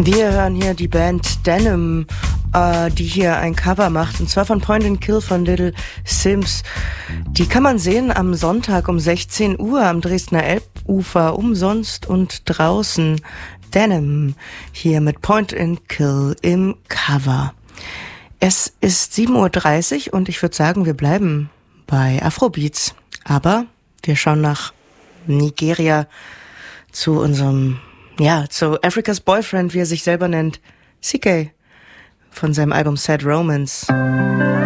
Wir hören hier die Band Denim, die hier ein Cover macht, und zwar von Point and Kill von Little Simz. Die kann man sehen am Sonntag um 16 Uhr am Dresdner Elbufer, umsonst und draußen. Denim hier mit Point and Kill im Cover. Es ist 7.30 Uhr und ich würde sagen, wir bleiben bei Afrobeats. Aber wir schauen nach Nigeria zu unserem, zu Africa's Boyfriend, wie er sich selber nennt, CK, von seinem Album Sad Romance.